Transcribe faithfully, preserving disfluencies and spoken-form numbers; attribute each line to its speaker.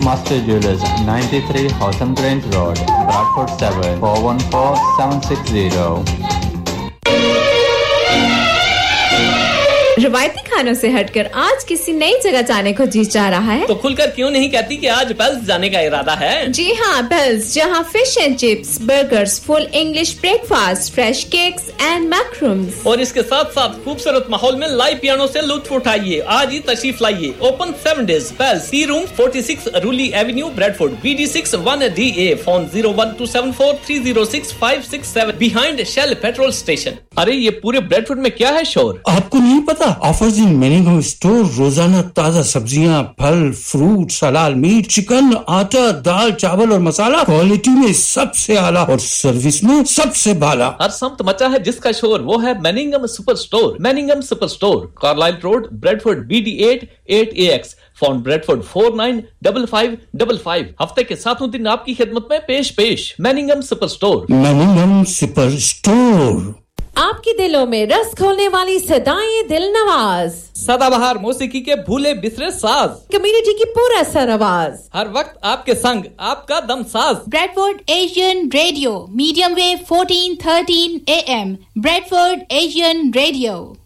Speaker 1: Master Jewelers, ninety-three Hotham Grange Road, Bradford seven four one four seven six zero.
Speaker 2: روایتی کھانوں سے ہٹ کر آج کسی نئی جگہ جانے کو جی چاہ رہا ہے
Speaker 3: تو کھل کر کیوں نہیں کہتی کہ آج پیلس جانے کا ارادہ ہے؟
Speaker 2: جی ہاں، پیلس، جہاں fish and chips, burgers, full English break fast, fresh cakes and میکرومز
Speaker 3: اور اس کے ساتھ ساتھ خوبصورت ماحول میں لائیو پیانو سے لطف اٹھائیے. آج ہی تشریف لائیے. Open seven days. Palace C room forty six رولی avenue Bradford B D six one D A. Phone zero one to seven four three zero six five six seven behind shell petrol station. ارے یہ پورے Bradford میں کیا ہے شور؟
Speaker 4: آپ کو نہیں پتا؟ آفرز ان میننگم اسٹور. روزانہ تازہ سبزیاں، پھل، فروٹ، حلال میٹ، چکن، آٹا، دال، چاول اور مسالہ کوالٹی میں سب سے اعلیٰ اور سروس میں سب سے بالا.
Speaker 3: ہر سمت مچا ہے جس کا شور، وہ ہے میننگم super store. میننگم super store, Carlyle road, Bradford B D at at a x. Phone Bradford four nine double five double five. ہفتے کے ساتوں دن آپ کی خدمت میں پیش پیش میننگم سپر اسٹور.
Speaker 4: میننگم super store.
Speaker 2: آپ کے دلوں میں رس کھولنے والی صدائیں دل نواز،
Speaker 3: سدا بہار موسیقی کے بھولے بسرے ساز،
Speaker 2: کمیونٹی کی پورا سر آواز،
Speaker 3: ہر وقت آپ کے سنگ، آپ کا دم ساز.
Speaker 5: Bradford Asian radio, medium view fourteen thirteen A M. Bradford Asian radio.